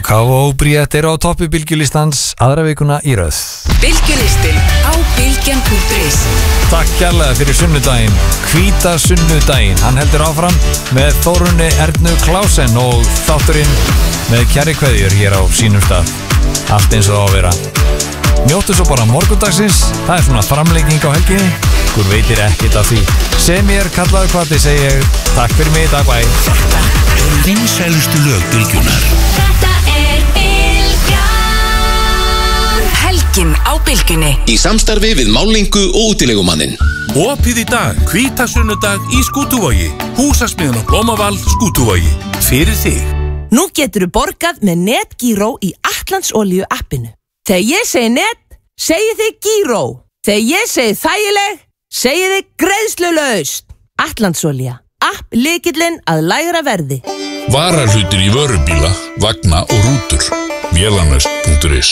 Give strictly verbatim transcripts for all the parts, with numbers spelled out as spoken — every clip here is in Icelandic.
K O Bríett eru á toppi bylgjulistans aðra vikuna í röð. Bylgjulistin á bylgjan punktur is. Takk kærlega fyrir sunnudaginn, hvíta sunnudaginn. Hann heldur áfram með Þórunni Ernu Klausen og þátturinn með kæri kveðjur hér á sínum stað. Allt eins og á að vera. Njóttu svo bara morgundagsins, það er svona framlegging á helginni. Hvor veitir ekkert af því. Sem ég er kallaðu kvati segi ég takk fyrir mig í dag, bæ. Þetta eru vinsælustu lög bylgjunar. Þetta er Bylgjan. Helgin á bylgjunni. Í samstarfi við Málingu og Útilegumannin. Opið í dag, hvíta sunnudag í Skútuvogi. Húsasmiðan og Blómaval, Skútuvogi. Fyrir þig. Nú geturðu borgað með NetGíró í Atlandsolíu appinu. Þegar ég segi net, segi þig Gíró. Þegar ég segi þægileg, segi þig greiðslulaust. Atlandsolía, app lykillinn að lægra verði. Varahlutir í vörubíla, vagna og rútur. Vélanöst punktur is.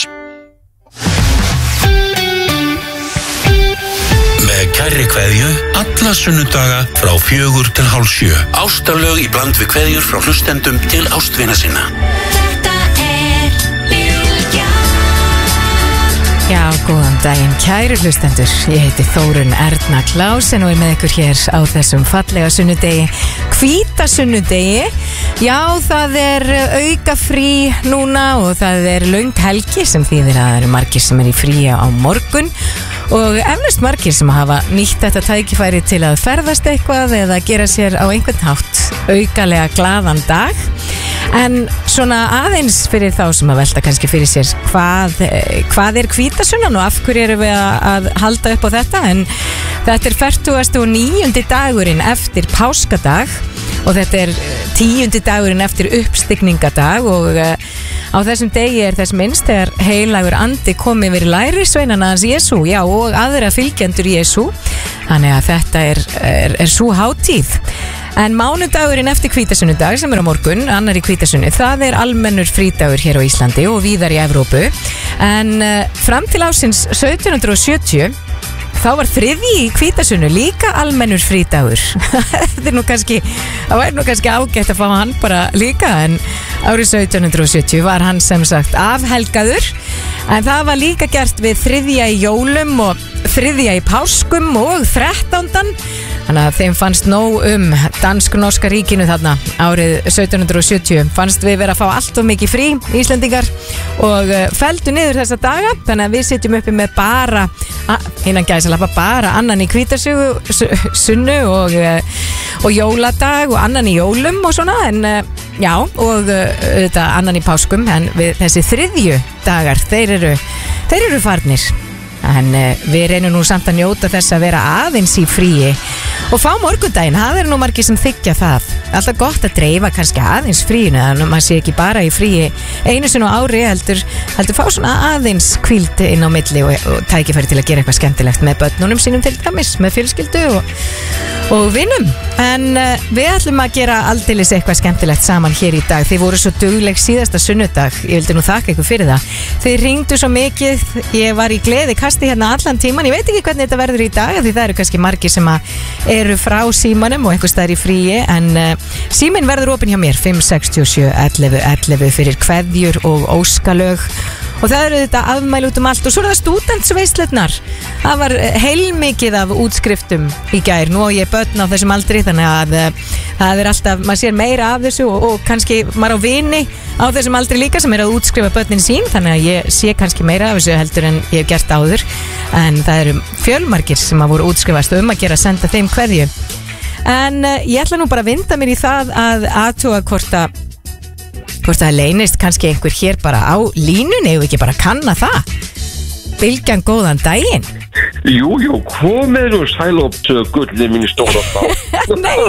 Með kærri kveðju, alla sunnudaga frá fjögur til hálf sjö. Ástarlög í bland við kveðjur frá hlustendum til ástvina sinna. Þetta er Bylgjan. Já, góðan daginn, kæru hlustendur. Ég heiti Þórunn Erna Klausen og er með ykkur hér á þessum fallega sunnudegi, hvíta sunnudegi. Já, það er auka frí núna og það er löng helgi sem þýðir að það eru margir sem er í fríi á morgun og eflaust margir sem hafa nýtt þetta tækifæri til að ferðast eitthvað eða gera sér á einhvern hátt aukalega glaðan dag. En svona aðeins fyrir þá sem að velta kannski fyrir sér hvað, hvað er hvítasunnan og af hverju erum við að halda upp á þetta, en þetta er fertugasti og níundi dagurinn eftir páskadag og þetta er tíundi dagurinn eftir uppstigningadag og á þessum degi er þess minnst þegar heilagur andi komi yfir lærisveinana hans Jesú, já, og aðra fylgjendur Jesú. Þannig að þetta er, er, er sú hátíð. En mánudagurinn eftir hvítasunnudag sem er á morgun, annar í hvítasunnu, það er almennur frídagur hér á Íslandi og víðar í Evrópu. En uh, fram til ásins sautján hundruð og sjötíu þá var þriðji í hvítasunnu líka almennur frídagur. Þetta er nú kannski, það væri nú kannski ágætt að fá hann bara líka, en árið sautján hundruð og sjötíu var hann sem sagt afhelgaður. En það var líka gert við þriðja í jólum og þriðja í páskum og þrettándan. Þannig að þeim fannst nóg um dansk-norska ríkinu þarna árið sautján hundruð og sjötíu. Fannst við vera að fá allt of mikið frí, Íslendingar, og felldu niður þessa daga. Þannig að við sitjum uppi með bara, innan gæsalappa, bara annan í hvítasunnu og, og jóladag og annan í jólum og svona. En já, og þetta annan í páskum. En við, þessi þriðju dagar, þeir eru, þeir eru farnir. En uh, við reynum nú samt að njóta þess að vera aðeins í fríi og fá morgundaginn, það er nú margir sem þykja það. Alltaf gott að dreifa kannski aðeins fríinu, þannig að maður sé ekki bara í fríi einu sinni á ári, heldur, heldur fá svona aðeins hvíld inn á milli og, og tækifæri til að gera eitthvað skemmtilegt með börnunum sínum til dæmis, með fjölskyldu og, og vinum. En uh, við ætlum að gera aldeilis eitthvað skemmtilegt saman hér í dag. Þið voru svo dugleg síðasta sunnudag, ég vildi nú þakka ykkur fyrir það. Þið ringdu svo mikið, ég var í gleði kasti hérna allan tíman. Ég veit ekki hvernig þetta verður í dag, því það eru kannski margir sem að eru frá símanum og einhvers staðar í fríi, en uh, síminn verður opinn hjá mér fimm sex sjö ellefu ellefu fyrir kveðjur og óskalög. Og það eru þetta afmæli út um allt og svo er það stúdentsveisletnar. Það var heilmikið af útskriftum í gær. Nú á ég börn á þessum aldri, þannig að það er alltaf, maður sér meira af þessu og, og kannski maður á vini á þessum aldri líka sem er að útskrifa börnin sín, þannig að ég sé kannski meira af þessu heldur en ég hef gert áður. En það eru fjölmargir sem að voru útskrifast og um að gera að senda þeim kveðju. En uh, ég ætla nú bara að vinda mér í það að athuga hvort að hvort það leynist kannski einhver hér bara á línunni, ef ekki bara kanna það. Bylgjan, góðan daginn. Jú, jú, komið og sæl og gullið mín í stóra þá. Nei,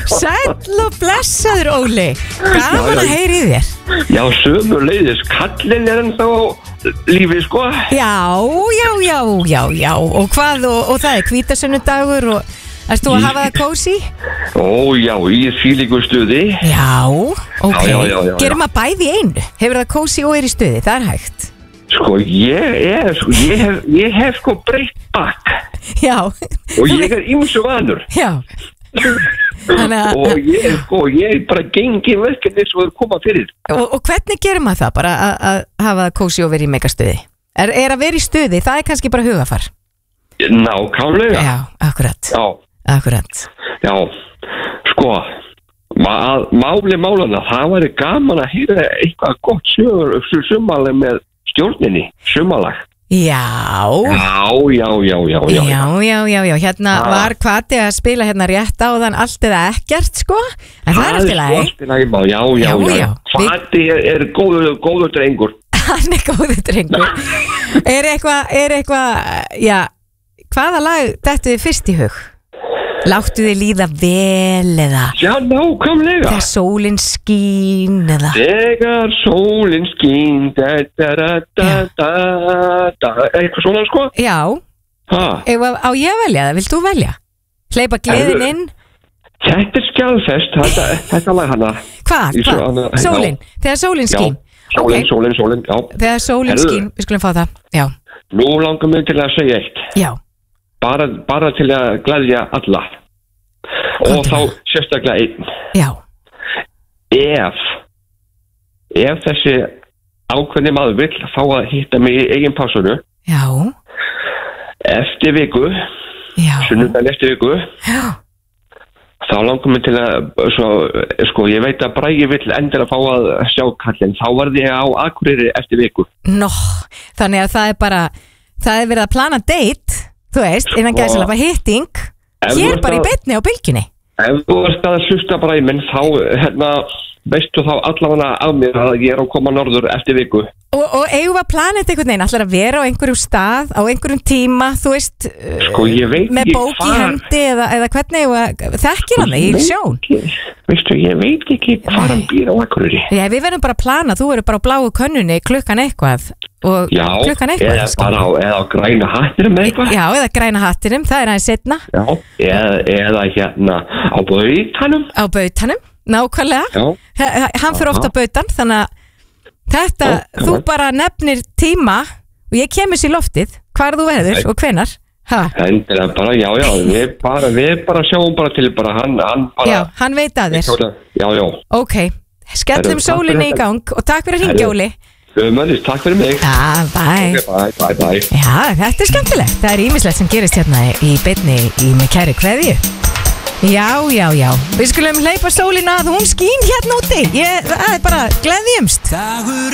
sæl og blessaður, Óli. Gaman að heyri í þér. Já, sömuleiðis, kallinn er ennþá á lífi, sko. Já, já, já, já, já. Og hvað, og, og það er hvítasunnudagur og ert þú að hafa það kósí? Ó, já, í þvílíku stuði. Já, ok. Já, já, já, já. Gerum að bæði í einu. Hefur það kósí og er í stuði, það er hægt. Sko, ég er, sko, ég hef, ég hef sko breytt bakk. Já. Og ég er ýmsu vanur. Já. Þannig að- Og ég, sko, ég bara gengi verkefni svo er koma fyrir. Og, og hvernig gerir maður það bara að- að hafa kósi og verið í megastuði? Er, er að vera í stuði, það er kannski bara hugafar. Nákvæmlega. Já, akkurat, Já, akkurat. já. Sko, ma máli málana, það væri gaman að heyra eitthvað gott sögur, sumalag með stjórninni, sumalag. Já, Já, já, já, já, já. já, já, já, já, hérna Ah. var Hvati að spila hérna rétt áðan allt eða ekkert, sko, en það er allt í lagi. allt í lagi, má, já, já, Já, já. já. Hvati er, er góður, góður drengur. Hann er góður drengur. Er eitthvað, er eitthvað, já, hvaða lag dettu þið fyrst í hug? Láttu þið líða vel eða Já, nákvæmlega. þegar sólinn skín eða Þegar sólinn skín, da, da, da, da, da, da, eitthvað svona, sko. Já, Ha. ef, á ég að velja það, vilt þú velja? Hleypa gleðin inn. Þetta er skjálfest, þetta, þetta lag hana. Hvað? Í svo- Hvað? hana- Sólinn, þegar sólinn Já, skín. sólinn, Ok. sólinn, sólinn, já. Þegar sólinn Herðu. skín, við skulum fá það. Já, Nú langar mig til að segja eitt. já, Bara, bara til að glæðja alla. Og Komdu þá með. sérstaklega einn. já, Ef, ef þessi ákveðni maður vill fá að hitta mig í eigin pásunu, já, eftir viku, já, sunnudaginn eftir viku, já, þá langar mig til að, svo, sko, ég veit að Bragi vill endur að fá að sjá kallinn, þá verði ég á Akureyri eftir viku. nó, þannig að það er bara, það er verið að plana date, þú veist, innan Sko, gæðsalapa hitting, ef þú hér ert bara í að- beinni á bylgjunni. Ef þú ert að hlusta Bragi minn, þá, hérna, veistu þá allavega af mér að ég er að koma norður eftir viku. Og, og eigum við að plana þetta einhvern veginn, allar að vera á einhverjum stað, á einhverjum tíma, þú veist, Sko, ég veit með ekki bók í hvar- hendi eða, eða hvernig, og þekkir hann það í Ég sjón. veit ekki- Veistu, ég veit ekki hvað hann býr á Akureyri. Já, við verðum bara að plana, þú verður bara á bláu könnunni klukkan eitthvað og Já, klukkan eitthvað. eða skilur. bara á, eða á græna hattinum eða eitthvað. Já, eða græna hattinum, það er aðeins setna Já, eða, eða hérna á bautanum. á bautanum, nákvæmlega. Já. H- Hann fyrir ofta bautan, þannig að þetta, Já, þú já. bara nefnir tíma og ég kemur sér í loftið, hvar þú verður og hvenar. Ha, Endilega bara, já, já, við bara, við bara sjáum bara til bara hann, hann bara. já, hann veit að þér. Já, já. Ok, skellum Herru, takk sólinni í fyrir gang og takk fyrir að hringja, Herru. Óli. Mönnist, takk fyrir mig. Já, bæ. Ok, bye, bye, bye. Já, þetta er skemmtilegt. Það er ýmislegt sem gerist hérna í beinni í með kæri kveðju. Já, já, já. Við skulum hleypa sólina að hún skín hérna úti. Ég, það er bara gleðjumst.